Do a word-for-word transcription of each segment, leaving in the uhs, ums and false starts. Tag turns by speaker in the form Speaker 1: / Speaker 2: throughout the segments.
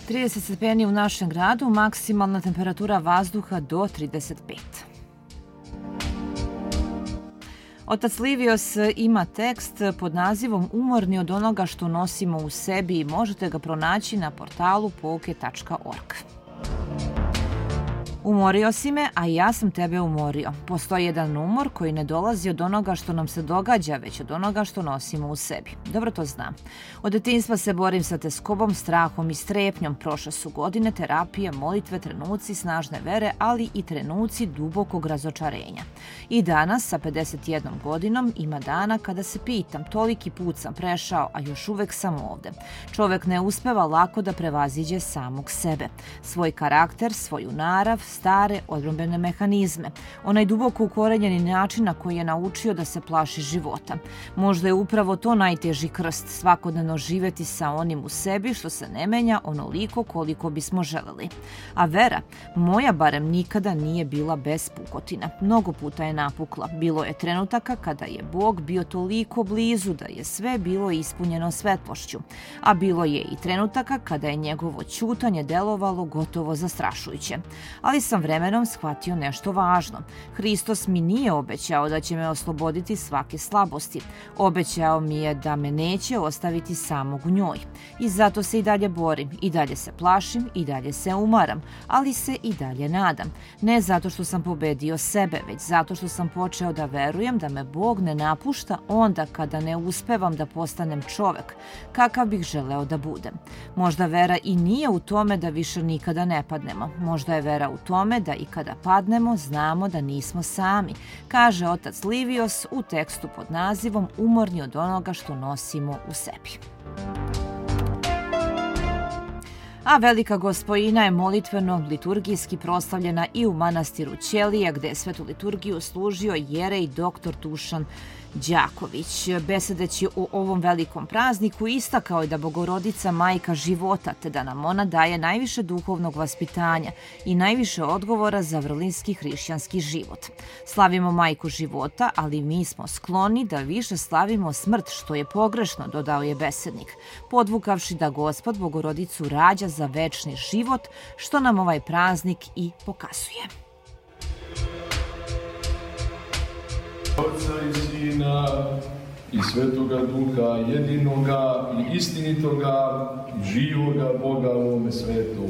Speaker 1: trideset stepeni u našem gradu, maksimalna temperatura vazduha do trideset pet. Otac Livios ima tekst pod nazivom Umorni od onoga što nosimo u sebi i možete ga pronaći na portalu pouke tačka org. Umorio si me, a ja sam tebe umorio. Postoji jedan umor koji ne dolazi od onoga što nam se događa, već od onoga što nosimo u sebi. Dobro to znam. Od detinjstva se borim sa teskobom, strahom i strepnjom. Prošle su godine terapije, molitve, trenuci snažne vere, ali i trenuci dubokog razočarenja. I danas, sa pedeset jednom godinom, ima dana kada se pitam, toliki put sam prešao, a još uvek sam ovde. Čovek ne uspeva lako da prevaziđe samog sebe. Svoj karakter, svoju narav, stare odbrambene mehanizme, onaj duboko ukorenjeni način na koji je naučio da se plaši života. Možda je upravo to najteži krst, svakodnevno živeti sa onim u sebi što se ne menja onoliko koliko bismo želeli. A vera, moja barem nikada nije bila bez pukotina. Mnogo puta je napukla. Bilo je trenutaka kada je Bog bio toliko blizu da je sve bilo ispunjeno svetlošću. A bilo je i trenutaka kada je njegovo ćutanje delovalo gotovo zastrašujuće. Ali sam vremenom shvatio nešto važno. Hristos mi nije obećao da će me osloboditi svake slabosti. Obećao mi je da me neće ostaviti samog u njoj. I zato se i dalje borim, i dalje se plašim, i dalje se umaram, ali se i dalje nadam. Ne zato što sam pobedio sebe, već zato što sam počeo da verujem da me Bog ne napušta onda kada ne uspevam da postanem čovek, kakav bih želeo da budem. Možda vera i nije u tome da više nikada ne padnemo. Možda je vera u tome da i kada padnemo znamo da nismo sami, kaže otac Livios u tekstu pod nazivom Umorni od onoga što nosimo u sebi. A Velika Gospojina je molitveno liturgijski proslavljena i u manastiru Ćelija, gde je svetu liturgiju služio jerej doktor Dušan Đaković. Besedeći o ovom velikom prazniku istakao je da Bogorodica majka života, te da nam ona daje najviše duhovnog vaspitanja i najviše odgovora za vrlinski hrišćanski život. Slavimo majku života, ali mi smo skloni da više slavimo smrt, što je pogrešno, dodao je besednik, podvukavši da Gospod Bogorodicu rađa za večni život, što nam ovaj praznik i pokazuje.
Speaker 2: Otca i Sina i Svetoga Duha, jedinoga i istinitoga i živoga Boga u ovome svetu.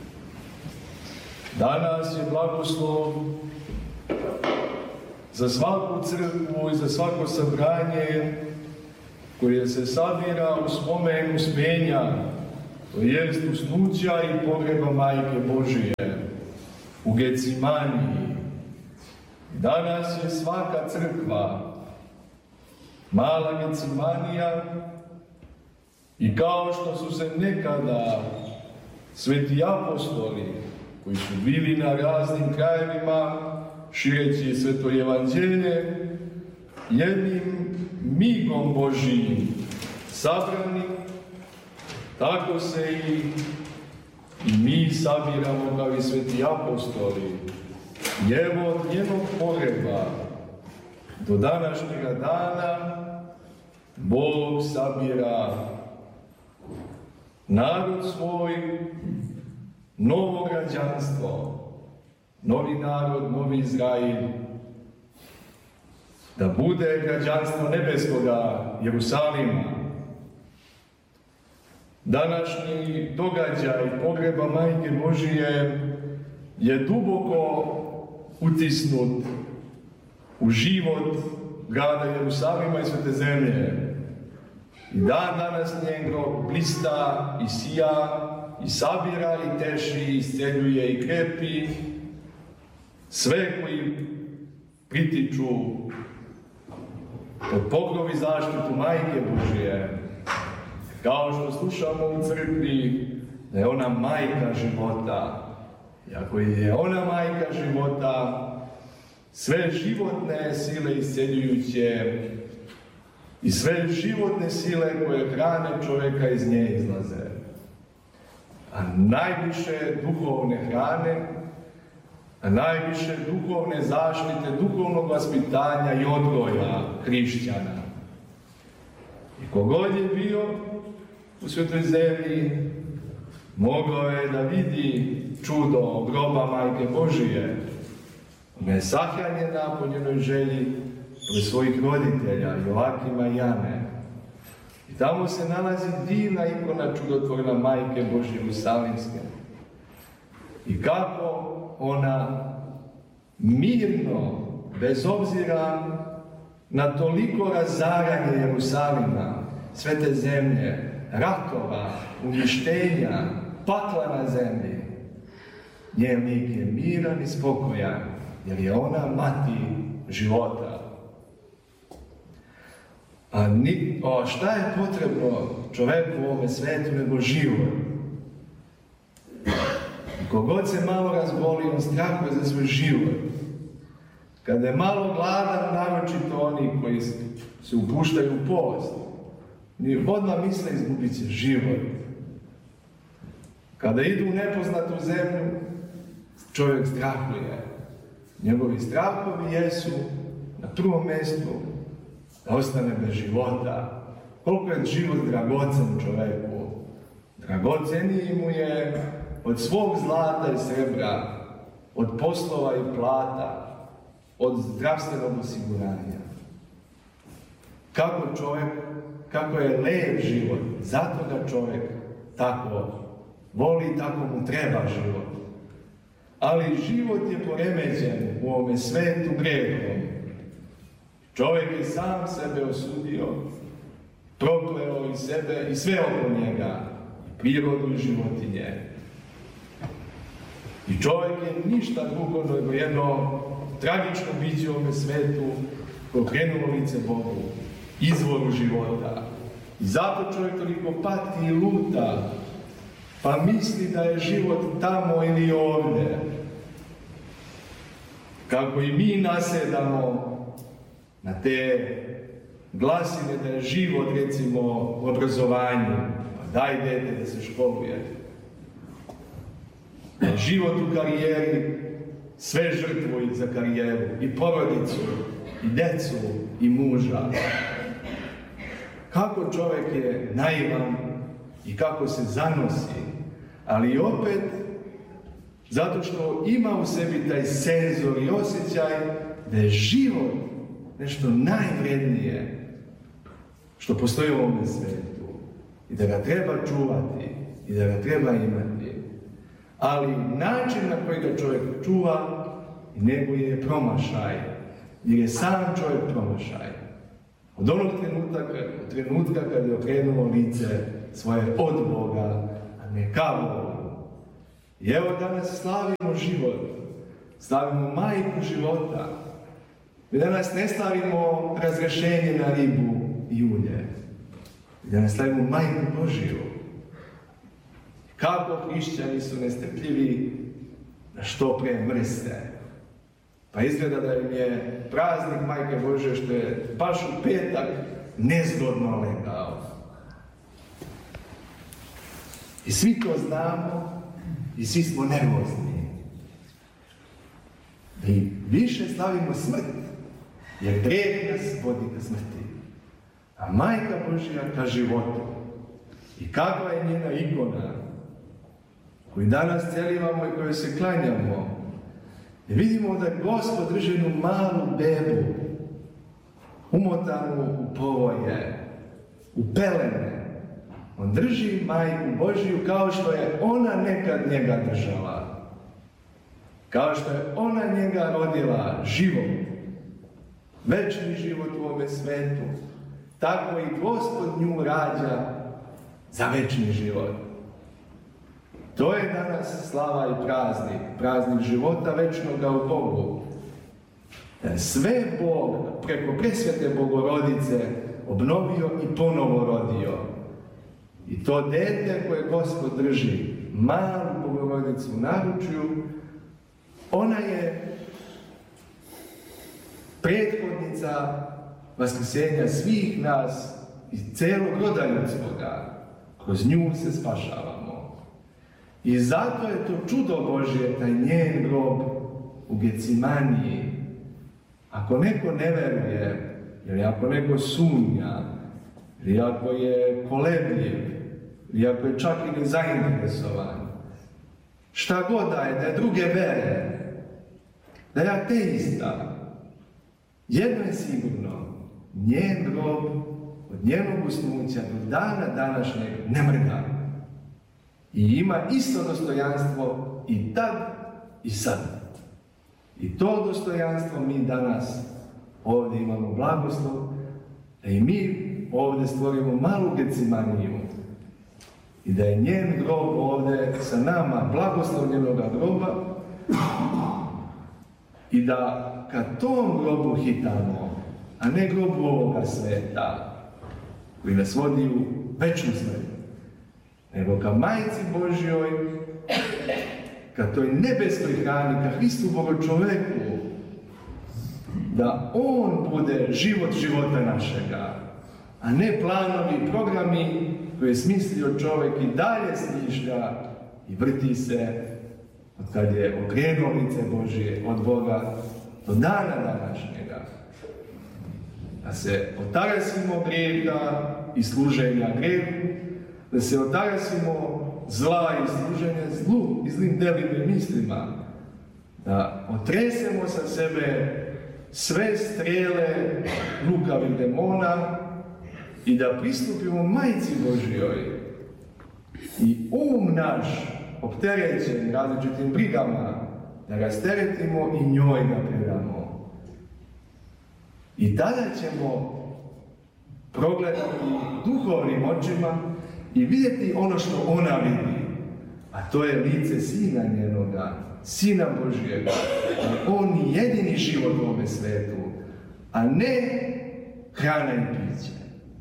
Speaker 2: Danas je blagoslov za svaku crkvu i za svako sabranje koje se sabira u spomen uspenja, to jest usnuća i pogreba Majke Božije u Gecimaniji. Danas je svaka crkva mala Gecimanija i kao što su se nekada sveti apostoli koji su bili na raznim krajevima šireći sveto evanđelje jednim migom Božijim sabrani, tako se i, i mi sabiramo kao i sveti apostoli. I evo od njenog pogreba do današnjega dana Bog sabira narod svoj, novo građanstvo, novi narod, novi Izrael, da bude građanstvo nebeskoga Jerusalima. Današnji događaj pogreba Majke Božije je duboko utisnut u život grada Jerusalima i Svete zemlje. I dan danas njegov blista i sija i sabira i teši, i isceljuje i krepi sve koji pritiču pod pokrov i zaštitu Majke Božije. Kao što slušamo u crkvi da je ona majka života. I ako je ona majka života, sve životne sile isceljujuće i sve životne sile koje hrane čovjeka iz nje izlaze. A najviše duhovne hrane, a najviše duhovne zaštite, duhovnog vaspitanja i odgoja hrišćana. I kogod je bio u Svetoj zemlji, Mogao je da vidi čudo groba Majke Božije. Ona je sahranjena po njenoj želji od svojih roditelja, Joakima i Jane. I tamo se nalazi divna ikona čudotvorna Majke Božje Jerusalimske. I kako ona mirno, bez obzira na toliko razaranje Jerusalima, sve te zemlje, ratova, uništenja, pakla na zemlji, njen lik je miran i spokojan, jer je ona mati života. A, ni, a šta je potrebno čoveku u ovome svetu nego život? Kogod se malo razboli, on strahuje za svoj život. Kada je malo gladan, naročito oni koji se upuštaju u post, odmah misle izgubit će život. Kada idu u nepoznatu zemlju, čovjek strahuje. Njegovi strahovi jesu na prvom mjestu da ostane bez života. Koliko je život dragocen čovjeku? Dragoceniji mu je od svog zlata i srebra, od poslova i plata, od zdravstvenog osiguranja. Kako čovjek, kako je lep život, zato ga čovjek tako voli i tako mu treba život. Ali život je poremećen u ovome svetu grehom. Čovjek je sam sebe osudio, prokleo i sebe i sve oko njega, prirodu i životinje. I čovjek je ništa drugo nego jedno tragično biće u ovome svetu koje okrenulo lice Bogu, izvoru života. I zato čovjek toliko pati i luta, pa misli da je život tamo ili ovdje. Kako i mi nasedamo na te glasine da je život, recimo, u obrazovanju. Pa daj dete da se školuje. Da je život u karijeri, sve žrtvuj za karijeru, i porodicu, i decu, i muža. Kako čovjek je naivan i kako se zanosi, ali opet zato što ima u sebi taj senzor i osjećaj da je život nešto najvrednije što postoji u ovome svijetu i da ga treba čuvati i da ga treba imati. Ali način na koji ga čovjek čuva njeguje je promašaj, jer je sam čovjek promašaj. Od onog trenutka, trenutka kad je okrenuo lice svoje od Boga, a ne ka Bogu. I evo danas slavimo život, slavimo majku života. Mi danas ne slavimo razrešenje na ribu i ulje. Mi danas slavimo majku Božiju. Kako hrišćani su nestrpljivi da što pre mrste. Pa izgleda da im je praznik Majke Božje što je baš u petak nezgodno legao. I svi to znamo i svi smo nervozni. I više slavimo smrt, jer grijeh nas vodi ka smrti. A Majka Božja ka životu. I kakva je njena ikona koju danas celivamo i koju se klanjamo. I vidimo da Gospod drži jednu malu bebu, umotanu u povoje, u pelene. On drži Majku Božiju kao što je ona nekad njega držala. Kao što je ona njega rodila život, večni život u ovome svetu. Tako i Gospod nju rađa za večni život. To je danas slava i praznik, praznik života večnoga u Bogu. Sve Bog preko presvete Bogorodice obnovio i ponovo rodio. I to dete koje Gospod drži, malu Bogorodicu u naručju, ona je prethodnica vaskrsenja svih nas i celog roda ljudskoga. Kroz nju se spašavamo. I zato je to čudo Božje, taj njen grob u Gecimaniji. Ako neko ne veruje, ili ako neko sumnja, ili ako je kolebljiv, iako je čak i nezainteresovan, šta god da je, da je druge vere, da je ateista, jedno je sigurno, njen grob od njenog usnuća do dana današnjeg ne mrda. I ima isto dostojanstvo i tad i sad. I to dostojanstvo mi danas ovdje imamo blagoslov, da i mi ovdje stvorimo malu Gecimaniju i da je njen grob ovdje sa nama, blagoslov njenoga groba, i da kad tom grobu hitamo, a ne grobu ovoga sveta, koji nas vodi u večnu smrt, nego ka Majci Božjoj, ka toj nebeskoj hrani, ka Hristu Bogočoveku, da On bude život života našega, a ne planovi i programi koje je smislio čovjek i dalje smišlja i vrti se od kad je okrenuo lice Božje od Boga do dana današnjega. Da se otarasimo grijeha i služenja grijehu, da se otarasimo zla i služenja zlu i zlim delima i mislima, da otresemo sa sebe sve strele lukavih demona i da pristupimo Majci Božjoj i um naš opterećen različitim brigama da rasteretimo i njoj da predamo. I tada ćemo progledati duhovnim očima i vidjeti ono što ona vidi, a to je lice Sina njenoga, Sina Božjega. On je jedini život u ovome svetu, a ne hrana i piće.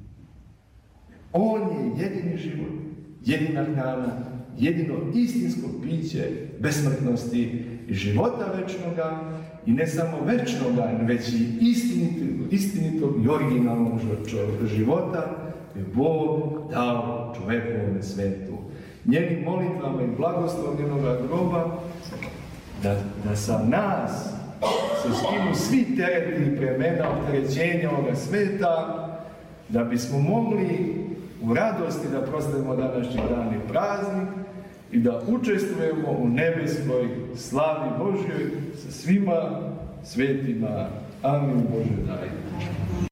Speaker 2: On je jedini život, jedina hrana, jedino istinsko piće besmrtnosti i života večnoga, i ne samo večnoga, već i istinitog, istinitog i originalnog života je Bog dao čoveku u ovome svetu. Njenim molitvama i blagoslovom njenoga groba da, da sa nas se skinu svi tereti i bremena opterećenja ovoga sveta, da bismo mogli u radosti da proslavimo današnji dan i praznik i da učestvujemo u nebeskoj slavi Božjoj sa svima svetima. Amin. Bože daj.